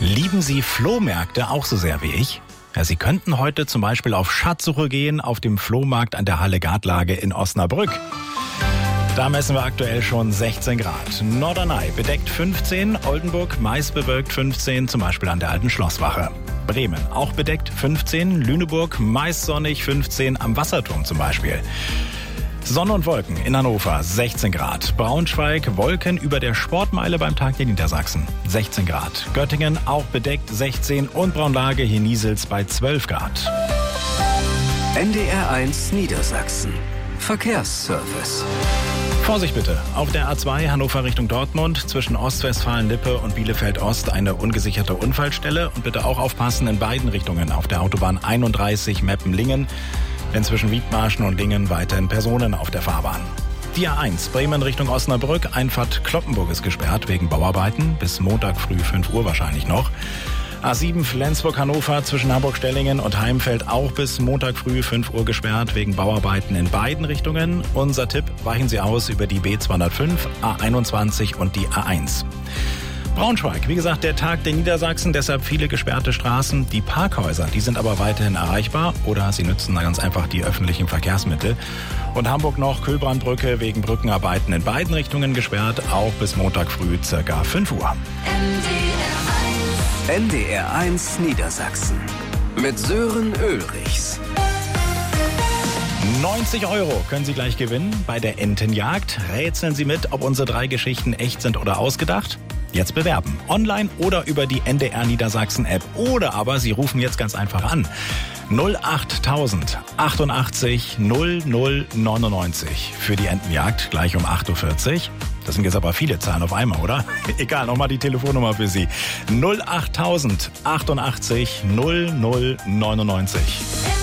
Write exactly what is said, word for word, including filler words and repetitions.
Lieben Sie Flohmärkte auch so sehr wie ich? Ja, Sie könnten heute zum Beispiel auf Schatzsuche gehen auf dem Flohmarkt an der Halle Gartlage in Osnabrück. Da messen wir aktuell schon sechzehn Grad. Norderney bedeckt fünfzehn, Oldenburg meist bewölkt fünfzehn, zum Beispiel an der alten Schlosswache. Bremen auch bedeckt fünfzehn, Lüneburg meist sonnig fünfzehn, am Wasserturm zum Beispiel. Sonne und Wolken in Hannover sechzehn Grad. Braunschweig Wolken über der Sportmeile beim Tag der Niedersachsen sechzehn Grad. Göttingen auch bedeckt sechzehn und Braunlage hier Niesels bei zwölf Grad. N D R eins Niedersachsen. Verkehrsservice. Vorsicht bitte. Auf der A zwei Hannover Richtung Dortmund zwischen Ostwestfalen-Lippe und Bielefeld-Ost eine ungesicherte Unfallstelle. Und bitte auch aufpassen in beiden Richtungen auf der Autobahn einunddreißig Meppen-Lingen. Denn zwischen Wiedmarschen und Lingen weiterhin Personen auf der Fahrbahn. Die A eins Bremen Richtung Osnabrück, Einfahrt Cloppenburg ist gesperrt wegen Bauarbeiten. Bis Montag früh fünf Uhr wahrscheinlich noch. A sieben Flensburg-Hannover zwischen Hamburg-Stellingen und Heimfeld auch bis Montag früh fünf Uhr gesperrt wegen Bauarbeiten in beiden Richtungen. Unser Tipp, weichen Sie aus über die B zweihundertfünf, A einundzwanzig und die A eins. Braunschweig, wie gesagt, der Tag der Niedersachsen, deshalb viele gesperrte Straßen. Die Parkhäuser, die sind aber weiterhin erreichbar oder Sie nutzen ganz einfach die öffentlichen Verkehrsmittel. Und Hamburg noch, Kühlbrandbrücke wegen Brückenarbeiten in beiden Richtungen gesperrt, auch bis Montag früh circa fünf Uhr. N D R eins Niedersachsen mit Sören Ulrichs. neunzig Euro können Sie gleich gewinnen bei der Entenjagd. Rätseln Sie mit, ob unsere drei Geschichten echt sind oder ausgedacht? Jetzt bewerben. Online oder über die N D R Niedersachsen App. Oder aber Sie rufen jetzt ganz einfach an. null achttausend achtundachtzig null null neunundneunzig für die Entenjagd gleich um acht Uhr vierzig. Das sind jetzt aber viele Zahlen auf einmal, oder? Egal, nochmal die Telefonnummer für Sie. null achttausend achtundachtzig null null neunundneunzig.